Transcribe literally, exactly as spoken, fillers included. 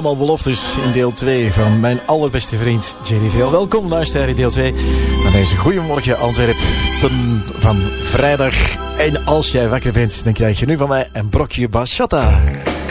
allemaal beloftes in deel twee van mijn allerbeste vriend Jerry Veel. Welkom luisteraar in deel twee van deze Goeiemorgen Antwerpen van vrijdag. En als jij wakker bent, dan krijg je nu van mij een brokje bachata.